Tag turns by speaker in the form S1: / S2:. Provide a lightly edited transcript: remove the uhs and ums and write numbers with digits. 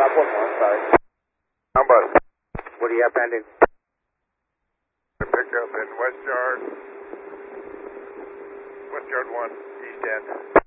S1: Rock 1-1, sorry.
S2: How about
S1: What do you have pending?
S2: the pickup in West Yard 1, East End?